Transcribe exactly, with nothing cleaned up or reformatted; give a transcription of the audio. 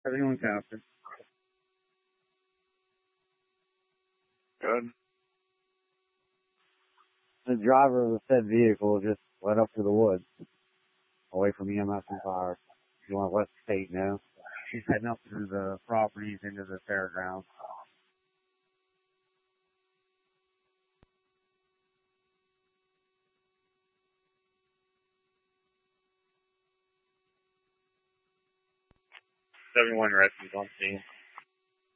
Everyone captured. Good. The driver of the said vehicle just went up to the woods, away from E M S and fire. You want to let the state know. She's heading up through the properties into the fairgrounds. seventy-one rescues on scene.